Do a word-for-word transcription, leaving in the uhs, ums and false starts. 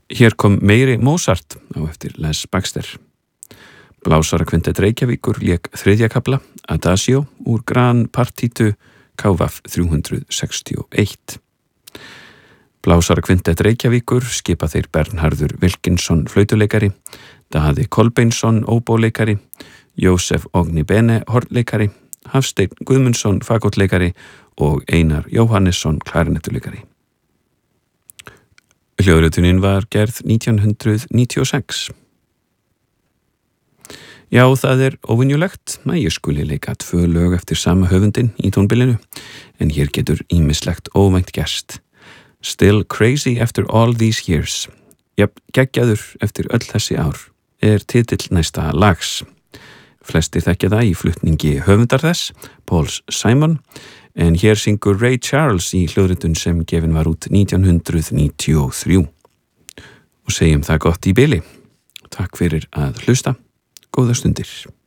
Hér kom meiri Mozart á eftir Les Baxter. Blásarakvintett Reykjavíkur lék þriðja kafla Adagio úr Gran Partitu K V þrjú sextíu og eitt. Blásarakvintett Reykjavíkur skipa þeir Bernharður Wilkinsson flautuleikari, Daði Kolbeinsson óbóleikari, Jósef Ognibene hornleikari, Hafsteinn Guðmundsson fagotleikari og Einar Jóhannesson klarinettuleikari. Hljóðritunin var gerð nítján hundrað níutíu og sex. Já, það er óvenjulegt að ég skuli leika tvö lög eftir sama höfundin í tónbilinu, en hér getur ýmislegt óvænt gerst. Still Crazy After All These Years, jafn geggjaður eftir öll þessi ár, er titill næsta lags. Flestir þekkja það í flutningi höfundar þess, Pauls Simon, en hér syngur Ray Charles í hljóðritun sem gefin var út nítján hundrað níutíu og þrjú. Og segjum það gott í bili. Takk fyrir að hlusta. Góðar stundir.